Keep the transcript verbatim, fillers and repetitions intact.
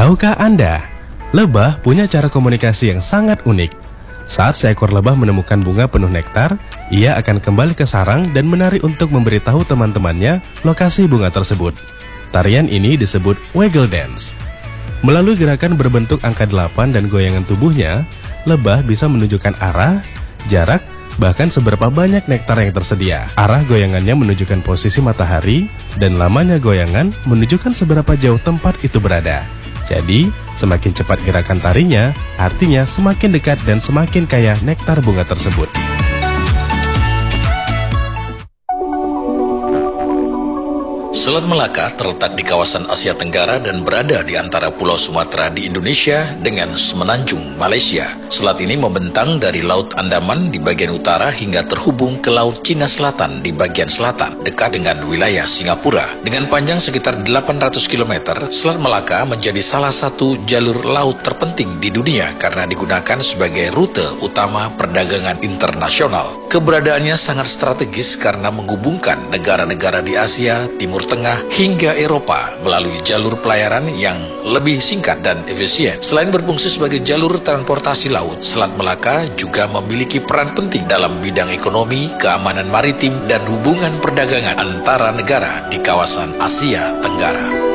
Tahukah Anda, lebah punya cara komunikasi yang sangat unik. Saat seekor lebah menemukan bunga penuh nektar, ia akan kembali ke sarang dan menari untuk memberitahu teman-temannya lokasi bunga tersebut. Tarian ini disebut waggle dance. Melalui gerakan berbentuk angka delapan dan goyangan tubuhnya, lebah bisa menunjukkan arah, jarak, bahkan seberapa banyak nektar yang tersedia. Arah goyangannya menunjukkan posisi matahari, dan lamanya goyangan menunjukkan seberapa jauh tempat itu berada. Jadi, semakin cepat gerakan tarinya, artinya semakin dekat dan semakin kaya nektar bunga tersebut. Selat Melaka terletak di kawasan Asia Tenggara dan berada di antara Pulau Sumatera di Indonesia dengan Semenanjung, Malaysia. Selat ini membentang dari Laut Andaman di bagian utara hingga terhubung ke Laut Cina Selatan di bagian selatan, dekat dengan wilayah Singapura. Dengan panjang sekitar delapan ratus kilometer, Selat Melaka menjadi salah satu jalur laut terpenting di dunia karena digunakan sebagai rute utama perdagangan internasional. Keberadaannya sangat strategis karena menghubungkan negara-negara di Asia, Timur Tengah, hingga Eropa melalui jalur pelayaran yang lebih singkat dan efisien. Selain berfungsi sebagai jalur transportasi laut, Selat Melaka juga memiliki peran penting dalam bidang ekonomi, keamanan maritim, dan hubungan perdagangan antara negara di kawasan Asia Tenggara.